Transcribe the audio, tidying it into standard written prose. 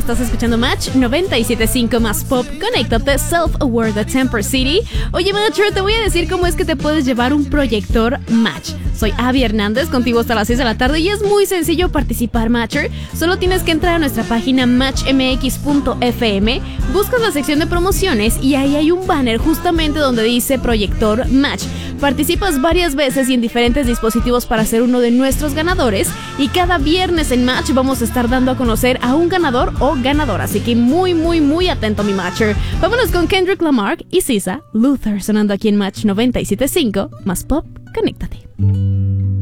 estás escuchando Match 97.5 más Pop. Conéctate, Self-Aware de Temper City. Oye, Matcher, te voy a decir cómo es que te puedes llevar un proyector Match. Soy Abby Hernández, contigo hasta las 6 de la tarde y es muy sencillo participar, Matcher. Solo tienes que entrar a nuestra página matchmx.fm, buscas la sección de promociones y ahí hay un banner justamente donde dice Proyector Match. Participas varias veces y en diferentes dispositivos para ser uno de nuestros ganadores, y cada viernes en Match vamos a estar dando a conocer a un ganador o ganadora, así que muy atento, mi Matcher. Vámonos con Kendrick Lamar y SZA, Luther, sonando aquí en Match 97.5 más Pop. Conéctate.